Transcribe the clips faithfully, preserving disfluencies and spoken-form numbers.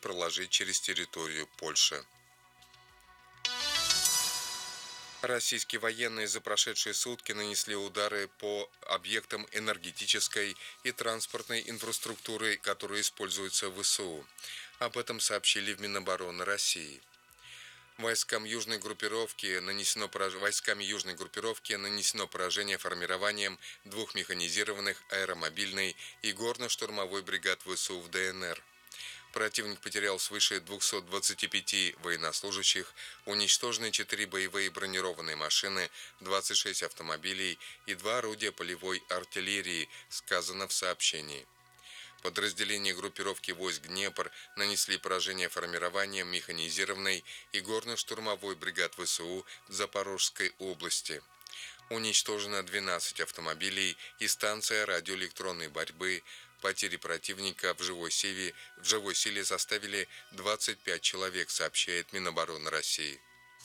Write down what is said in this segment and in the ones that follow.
проложить через территорию Польши. Российские военные за прошедшие сутки нанесли удары по объектам энергетической и транспортной инфраструктуры, которые используются в ВСУ. Об этом сообщили в Минобороны России. Войскам южной группировки нанесено, войсками южной группировки нанесено поражение формированием двух механизированных аэромобильной и горно-штурмовой бригад ВСУ в ДНР. Противник потерял свыше двухсот двадцати пяти военнослужащих, уничтожены четыре боевые бронированные машины, двадцать шесть автомобилей и два орудия полевой артиллерии, сказано в сообщении. Подразделения группировки войск «Днепр» нанесли поражение формированием механизированной и горно-штурмовой бригад ВСУ в Запорожской области. Уничтожено двенадцать автомобилей и станция радиоэлектронной борьбы. Потери противника в живой силе, в живой силе составили двадцать пять человек, сообщает Минобороны России.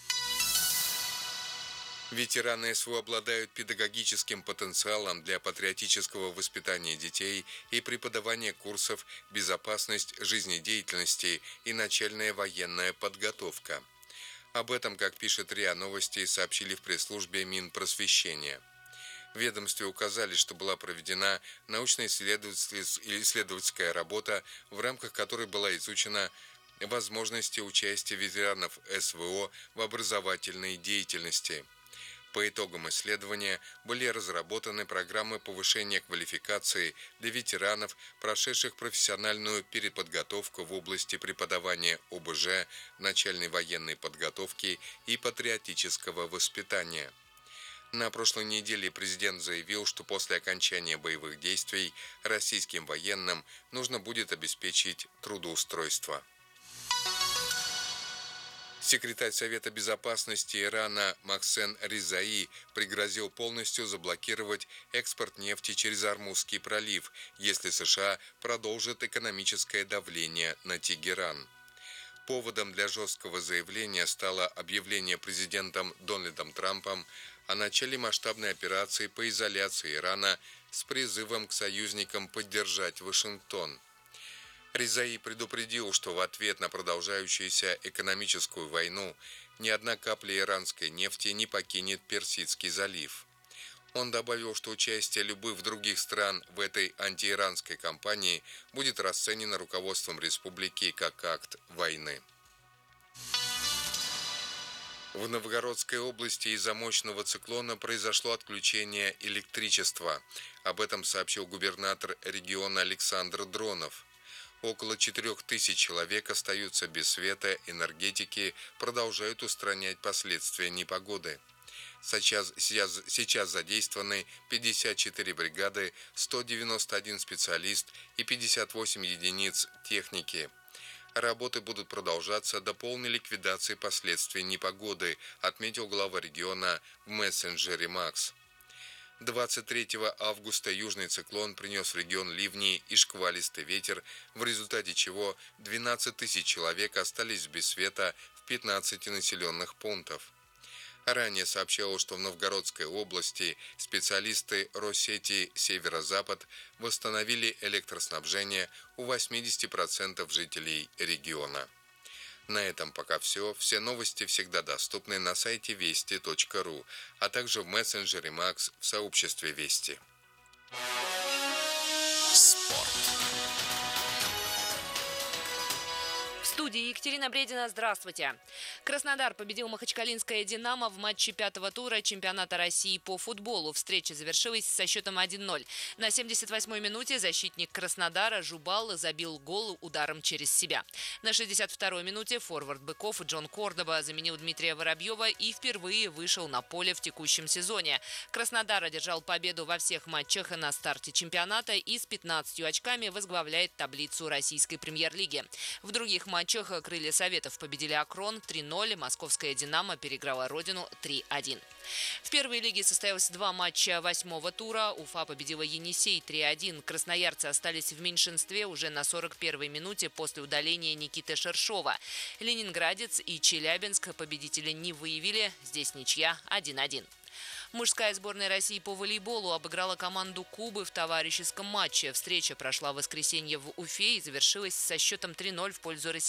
Ветераны СВО обладают педагогическим потенциалом для патриотического воспитания детей и преподавания курсов «Безопасность жизнедеятельности» и «Начальная военная подготовка». Об этом, как пишет РИА Новости, сообщили в пресс-службе Минпросвещения. В ведомстве указали, что была проведена научно-исследовательская работа, в рамках которой была изучена возможности участия ветеранов СВО в образовательной деятельности. По итогам исследования были разработаны программы повышения квалификации для ветеранов, прошедших профессиональную переподготовку в области преподавания ОБЖ, начальной военной подготовки и патриотического воспитания. На прошлой неделе президент заявил, что после окончания боевых действий российским военным нужно будет обеспечить трудоустройство. Секретарь Совета безопасности Ирана Мохсен Резаи пригрозил полностью заблокировать экспорт нефти через Ормузский пролив, если США продолжат экономическое давление на Тегеран. Поводом для жесткого заявления стало объявление президентом Дональдом Трампом о начале масштабной операции по изоляции Ирана с призывом к союзникам поддержать Вашингтон. Резаи предупредил, что в ответ на продолжающуюся экономическую войну ни одна капля иранской нефти не покинет Персидский залив. Он добавил, что участие любых других стран в этой антииранской кампании будет расценено руководством республики как акт войны. В Новгородской области из-за мощного циклона произошло отключение электричества. Об этом сообщил губернатор региона Александр Дронов. Около четырех тысяч человек остаются без света, энергетики продолжают устранять последствия непогоды. Сейчас, сейчас, сейчас задействованы пятьдесят четыре бригады, сто девяносто один специалист и пятьдесят восемь единиц техники. Работы будут продолжаться до полной ликвидации последствий непогоды, отметил глава региона в мессенджере Макс. двадцать третьего августа южный циклон принес в регион ливни и шквалистый ветер, в результате чего двенадцать тысяч человек остались без света в пятнадцати населенных пунктах. Ранее сообщалось, что в Новгородской области специалисты Россети Северо-Запад восстановили электроснабжение у восьмидесяти процентов жителей региона. На этом пока все. Все новости всегда доступны на сайте вести точка ру, а также в мессенджере Макс в сообществе Вести. Спорт. В студии Екатерина Бредина. Здравствуйте. Краснодар победил Махачкалинское «Динамо» в матче пятого тура чемпионата России по футболу. Встреча завершилась со счетом один ноль. На семьдесят восьмой минуте защитник Краснодара Жубал забил гол ударом через себя. На шестьдесят второй минуте форвард быков Джон Кордоба заменил Дмитрия Воробьева и впервые вышел на поле в текущем сезоне. Краснодар одержал победу во всех матчах на старте чемпионата и с пятнадцатью очками возглавляет таблицу российской премьер-лиги. В других матчах «Крылья Советов» победили «Акрон» три ноль, московская «Динамо» переиграла «Родину» три один. В первой лиге состоялось два матча восьмого тура. Уфа победила «Енисей» три один. Красноярцы остались в меньшинстве уже на сорок первой минуте после удаления Никиты Шершова. Ленинградец и Челябинск победителя не выявили. Здесь ничья один один. Мужская сборная России по волейболу обыграла команду Кубы в товарищеском матче. Встреча прошла в воскресенье в Уфе и завершилась со счетом три ноль в пользу россиян.